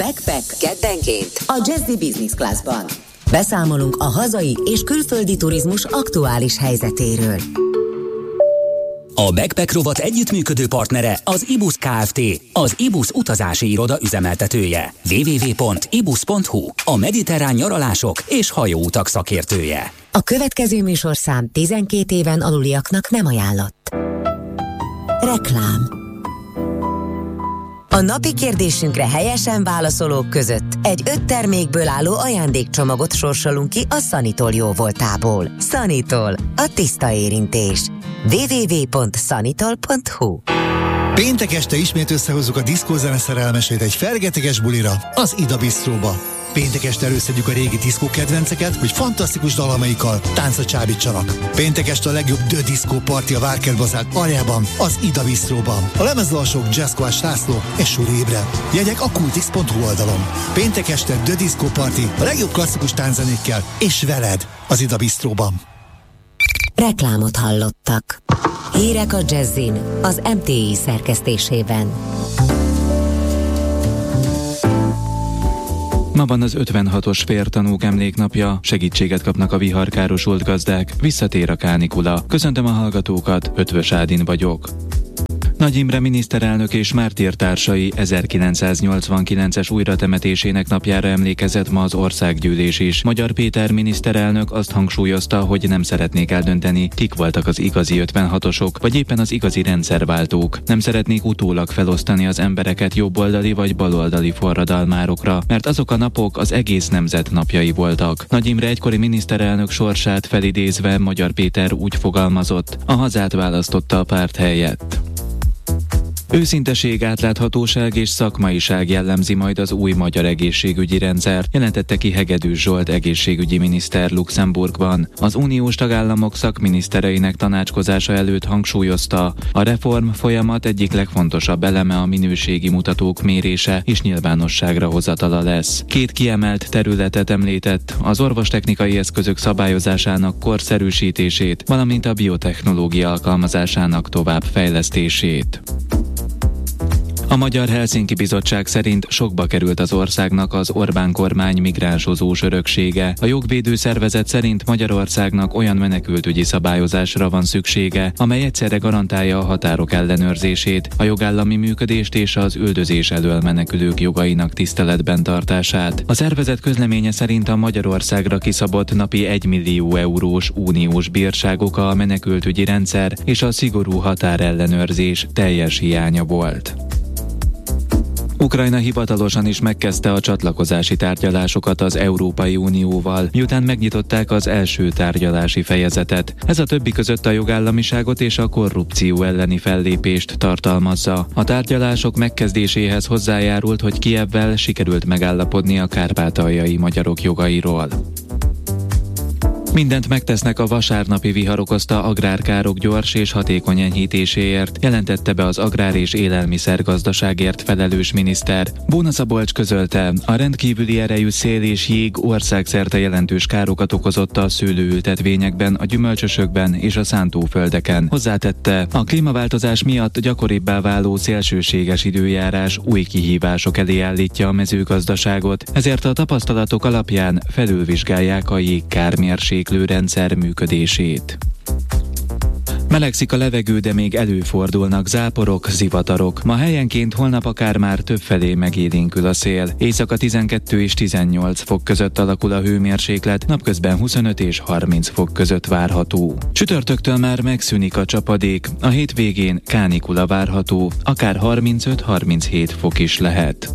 Backpack keddenként a Jazzy Business Classban. Beszámolunk a hazai és külföldi turizmus aktuális helyzetéről. A Backpack rovat együttműködő partnere az IBUS Kft., az IBUS utazási iroda üzemeltetője. www.ibus.hu, a mediterrán nyaralások és hajóutak szakértője. A következő műsorszám 12 éven aluliaknak nem ajánlott. Reklám. A napi kérdésünkre helyesen válaszolók között egy 5 termékből álló ajándékcsomagot sorsolunk ki a Sanitol jóvoltából. Sanitol, a tiszta érintés. www.sanitol.hu. Péntek este ismét összehozzuk a diszkózene szerelmesét egy fergeteges bulira, az Ida Bistróba. Péntek este előszedjük a régi diszkó kedvenceket, hogy fantasztikus dalamaikkal táncra csábítsanak. Péntek este a legjobb The Disco Party a Várkert aljában, az Ida Bistróban. A lemezalsók Jazzkoás László és Suri Ébre. Jegyek a kultix.hu oldalon. Péntek este The Disco Party a legjobb klasszikus tánczenékkel és veled az Ida Bistróban. Reklámot hallottak. Hírek a Jazzin, az MTI szerkesztésében. Ma van az 56-os fértanúk emléknapja, segítséget kapnak a viharkárosult gazdák, visszatér a kánikula. Köszöntöm a hallgatókat, Ötvös Ádin vagyok. Nagy Imre miniszterelnök és mártírtársai 1989-es újratemetésének napjára emlékezett ma az országgyűlés is. Magyar Péter miniszterelnök azt hangsúlyozta, hogy nem szeretnék eldönteni, kik voltak az igazi 56-osok, vagy éppen az igazi rendszerváltók. Nem szeretnék utólag felosztani az embereket jobboldali vagy baloldali forradalmárokra, mert azok a napok az egész nemzet napjai voltak. Nagy Imre egykori miniszterelnök sorsát felidézve Magyar Péter úgy fogalmazott, a hazát választotta a párt helyett. Őszinteség, átláthatóság és szakmaiság jellemzi majd az új magyar egészségügyi rendszer, jelentette ki Hegedűs Zsolt egészségügyi miniszter Luxemburgban. Az uniós tagállamok szakminisztereinek tanácskozása előtt hangsúlyozta, a reform folyamat egyik legfontosabb eleme a minőségi mutatók mérése és nyilvánosságra hozatala lesz. 2 kiemelt területet említett, az orvostechnikai eszközök szabályozásának korszerűsítését, valamint a biotechnológia alkalmazásának továbbfejlesztését. A Magyar Helsinki Bizottság szerint sokba került az országnak az Orbán kormány migránsozós öröksége. A jogvédő szervezet szerint Magyarországnak olyan menekültügyi szabályozásra van szüksége, amely egyszerre garantálja a határok ellenőrzését, a jogállami működést és az üldözés elől menekülők jogainak tiszteletben tartását. A szervezet közleménye szerint a Magyarországra kiszabott napi 1 millió eurós uniós bírságok a menekültügyi rendszer és a szigorú határellenőrzés teljes hiánya volt. Ukrajna hivatalosan is megkezdte a csatlakozási tárgyalásokat az Európai Unióval, miután megnyitották az első tárgyalási fejezetet. Ez a többi között a jogállamiságot és a korrupció elleni fellépést tartalmazza. A tárgyalások megkezdéséhez hozzájárult, hogy Kijevvel sikerült megállapodni a kárpátaljai magyarok jogairól. Mindent megtesznek a vasárnapi vihar okozta agrárkárok gyors és hatékony enyhítéséért, jelentette be az agrár- és élelmiszergazdaságért felelős miniszter. Bóna Szabolcs közölte, a rendkívüli erejű szél és jég országszerte jelentős károkat okozott a szőlőültetvényekben, a gyümölcsösökben és a szántóföldeken. Hozzátette, a klímaváltozás miatt gyakoribbá váló szélsőséges időjárás új kihívások elé állítja a mezőgazdaságot, ezért a tapasztalatok alapján felülvizsgálják a jégkármérséklő rendszer működését. Melegszik a levegő, de még előfordulnak záporok, zivatarok. Ma helyenként, holnap akár már többfelé megélénkül a szél. Éjszaka 12 és 18 fok között alakul a hőmérséklet, napközben 25 és 30 fok között várható. Csütörtöktől már megszűnik a csapadék, a hétvégén kánikula várható, akár 35-37 fok is lehet.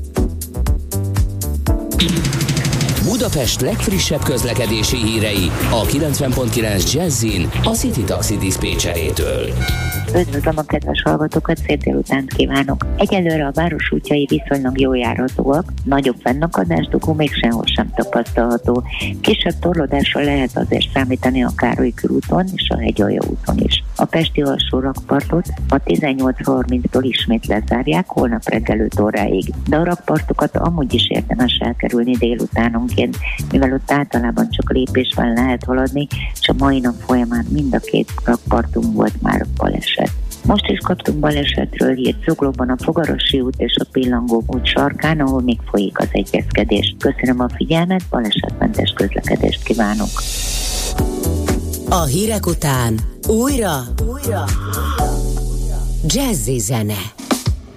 Budapest legfrissebb közlekedési hírei a 90.9 Jazzin a City Taxi diszpécserétől. Üdvözlöm a kedves hallgatókat, szép délutánt kívánok! Egyelőre a város útjai viszonylag jól járhatóak, nagyobb fennakadásdugó még sehol sem tapasztalható. Kisebb torlódásra lehet azért számítani a Károly körúton és a Hegyalja úton is. A pesti alsó rakpartot a 18:30-tól ismét lezárják holnap reggel 5 óráig, de a rakpartokat amúgy is érdemes elkerülni délutánonként, mivel ott általában csak lépésben lehet haladni, és a mai nap folyamán mind a 2 rakparton volt már baleset. Most is kaptunk balesetről hírt Zuglóban, a Fogarasi út és a Pillangó út sarkán, ahol még folyik az egyezkedés. Köszönöm a figyelmet, balesetmentes közlekedést kívánok! A hírek után újra Jazzy zene.